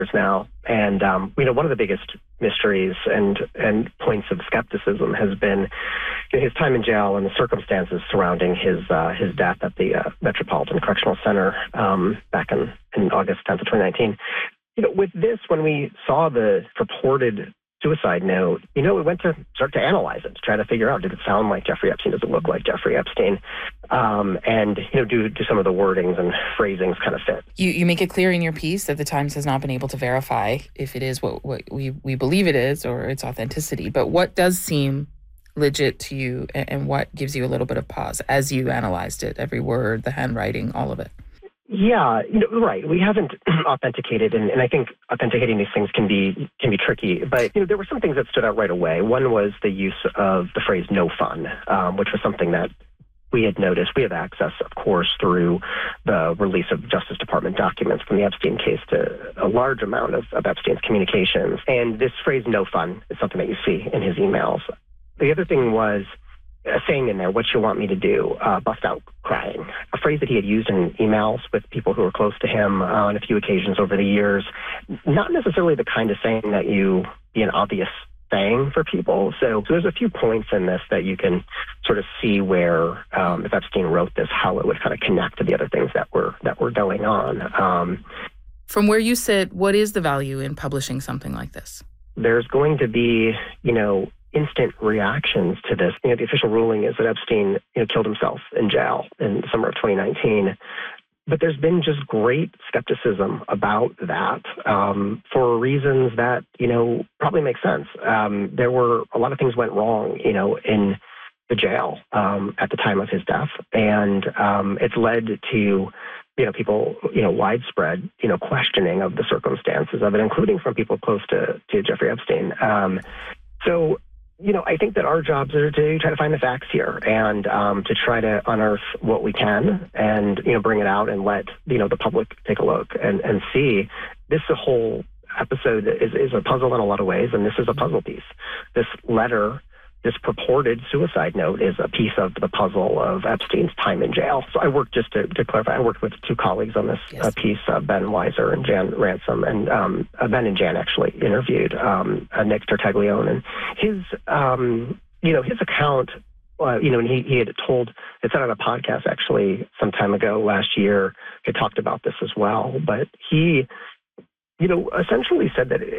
now. And, one of the biggest mysteries and points of skepticism has been his time in jail and the circumstances surrounding his death at the Metropolitan Correctional Center back in August 10th of 2019. With this, when we saw the purported suicide note, we went to start to analyze it, to try to figure out, did it sound like Jeffrey Epstein? Does it look like Jeffrey Epstein? Do some of the wordings and phrasings kind of fit? You make it clear in your piece that the Times has not been able to verify if it is what we believe it is or its authenticity. But what does seem legit to you, and what gives you a little bit of pause as you analyzed it, every word, the handwriting, all of it? Yeah, right. We haven't authenticated, and I think authenticating these things can be tricky. But there were some things that stood out right away. One was the use of the phrase "no fun," which was something that we had noticed. We have access, of course, through the release of Justice Department documents from the Epstein case to a large amount of Epstein's communications. And this phrase "no fun" is something that you see in his emails. The other thing was saying in there, "What you want me to do?" Bust out crying. A phrase that he had used in emails with people who were close to him on a few occasions over the years. Not necessarily the kind of saying that you be an obvious saying for people. So there's a few points in this that you can sort of see where, if Epstein wrote this, how it would kind of connect to the other things that were going on. From where you sit, what is the value in publishing something like this? There's going to be, instant reactions to this. The official ruling is that Epstein, killed himself in jail in the summer of 2019. But there's been just great skepticism about that for reasons that, probably make sense. There were a lot of things went wrong, in the jail at the time of his death. And it's led to, people, widespread, questioning of the circumstances of it, including from people close to Jeffrey Epstein. So, I think that our jobs are to try to find the facts here and to try to unearth what we can and, bring it out and let, the public take a look and see. This whole episode is a puzzle in a lot of ways, and this is a puzzle piece. This letter, this purported suicide note, is a piece of the puzzle of Epstein's time in jail. So I worked, just to clarify, I worked with two colleagues on this piece, Ben Weiser and Jan Ransom, and Ben and Jan actually interviewed Nick Tartaglione, and his account, and he had said on a podcast actually some time ago last year, he talked about this as well, but he, essentially said that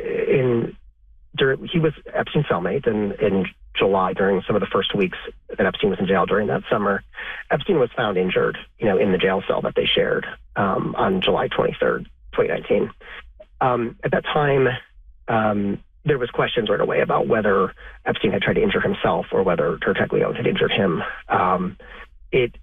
he was Epstein's cellmate in July during some of the first weeks that Epstein was in jail during that summer. Epstein was found injured, in the jail cell that they shared on July 23rd, 2019. At that time, there was questions right away about whether Epstein had tried to injure himself or whether Tartaglione had injured him. It,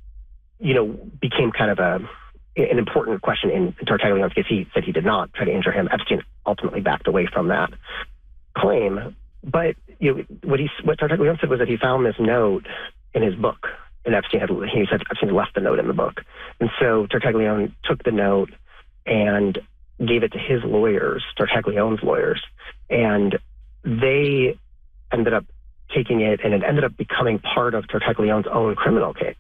became kind of an important question in Tartaglione's case. He said he did not try to injure him. Epstein ultimately backed away from that claim. But what Tartaglione said was that he found this note in his book, and he said Epstein left the note in the book. And so Tartaglione took the note and gave it to his lawyers, Tartaglione's lawyers, and they ended up taking it, and it ended up becoming part of Tartaglione's own criminal case,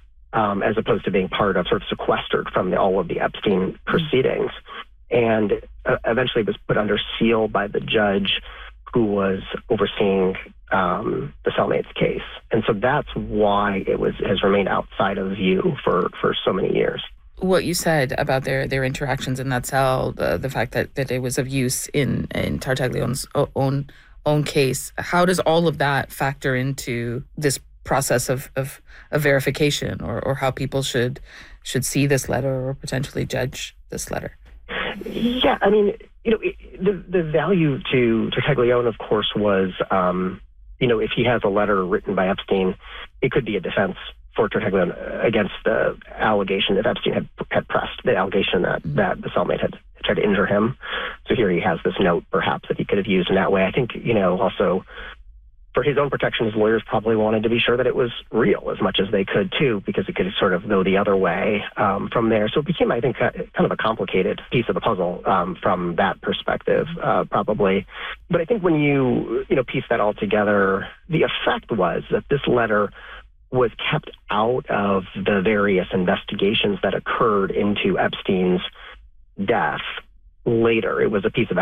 as opposed to being part of, sort of sequestered from all of the Epstein proceedings. And eventually was put under seal by the judge who was overseeing the cellmate's case. And so that's why it has remained outside of view for so many years. What you said about their interactions in that cell, the fact that it was of use in Tartaglione's own case, how does all of that factor into this process of verification or how people should see this letter or potentially judge this letter? Yeah, I mean, the value to Tartaglione, of course, was, if he has a letter written by Epstein, it could be a defense for Tartaglione against the allegation that Epstein had pressed, the allegation that the cellmate had tried to injure him. So here he has this note, perhaps, that he could have used in that way. I think, also for his own protection, his lawyers probably wanted to be sure that it was real as much as they could, too, because it could sort of go the other way from there. So it became, I think, kind of a complicated piece of the puzzle from that perspective, probably. But I think when you piece that all together, the effect was that this letter was kept out of the various investigations that occurred into Epstein's death later. It was a piece of